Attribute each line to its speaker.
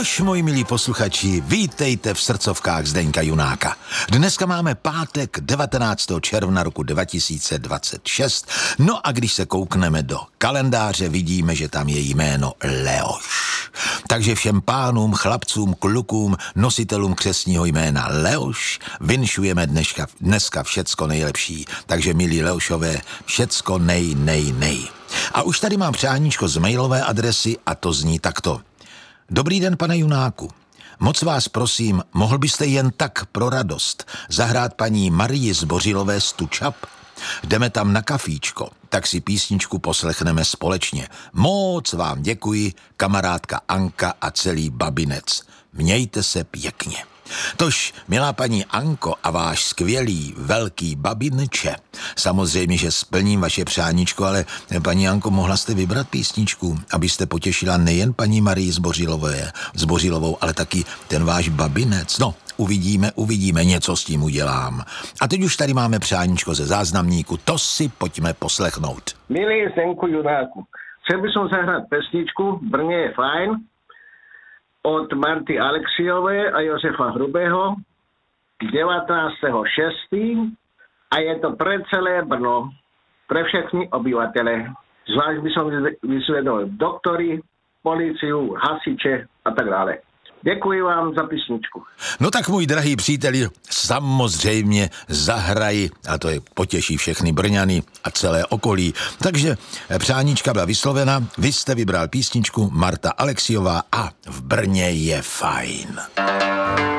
Speaker 1: Tož, moji milí posluchači, vítejte v srdcovkách Zdeňka Junáka. Dneska máme pátek 19. června roku 2026. No a když se koukneme do kalendáře, vidíme, že tam je jméno Leoš. Takže všem pánům, chlapcům, klukům, nositelům křestního jména Leoš vinšujeme dneska všecko nejlepší. Takže, milí Leošové, všecko nej. A už tady mám přáníčko z mailové adresy a to zní takto. Dobrý den, pane Junáku. Moc vás prosím, mohl byste jen tak pro radost zahrát paní Marii Zbořilové Stučap? Jdeme tam na kafíčko, tak si písničku poslechneme společně. Moc vám děkuji, kamarádka Anka a celý babinec. Mějte se pěkně. Tož, milá paní Anko a váš skvělý velký babinče, samozřejmě, že splním vaše přáníčko, ale paní Anko, mohla jste vybrat písničku, abyste potěšila nejen paní Marii Zbořilovou, ale taky ten váš babinec. No, uvidíme, něco s tím udělám. A teď už tady máme přáníčko ze záznamníku, to si pojďme poslechnout.
Speaker 2: Milý Zdenku Junáku, chcel by som zahrať pesničku Brně je fajn od Marty Alexiovej a Josefa Hrubého 19.6. a je to pre celé Brno, pre všechny obyvatele. Zvlášť by som vysvedol doktory, políciu, hasiče a tak dále. Děkuji vám za písničku.
Speaker 1: No tak, můj drahý příteli, samozřejmě zahraji, a to je potěší všechny Brňany a celé okolí. Takže přáníčka byla vyslovena, vy jste vybral písničku Marta Alexiová a v Brně je fajn.